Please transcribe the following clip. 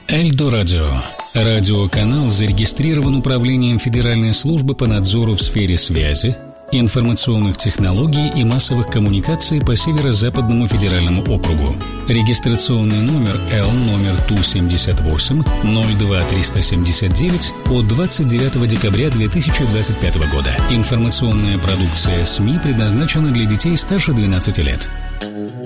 Эльдо Радио. Радиоканал зарегистрирован Управлением Федеральной службы по надзору в сфере связи, информационных технологий и массовых коммуникаций по Северо-Западному федеральному округу. Регистрационный номер L номер 278 02379 от 29 декабря 2025 года. Информационная продукция СМИ предназначена для детей старше 12 лет.